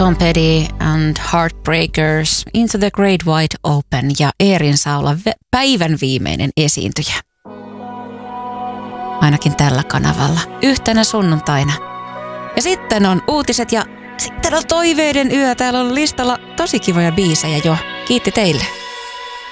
Tom Petty and Heartbreakers, Into the Great Wide Open ja Eerin Saula päivän viimeinen esiintyjä. Ainakin tällä kanavalla. Yhtenä sunnuntaina. Ja sitten on uutiset ja sitten on toiveiden yö. Täällä on listalla tosi kivoja biisejä jo. Kiitti teille.